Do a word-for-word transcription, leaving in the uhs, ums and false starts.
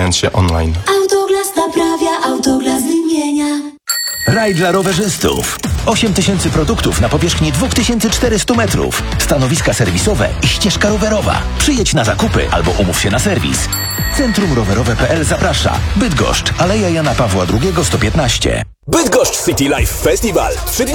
zamawiając się online. Autoglas naprawia, Autoglas wymienia. Raj dla rowerzystów. osiem tysięcy produktów na powierzchni dwa tysiące czterysta metrów. Stanowiska serwisowe i ścieżka rowerowa. Przyjedź na zakupy albo umów się na serwis. Centrum Rowerowe kropka p l zaprasza. Bydgoszcz, Aleja Jana Pawła drugiego sto piętnaście. Bydgoszcz City Life Festival. Trzy dni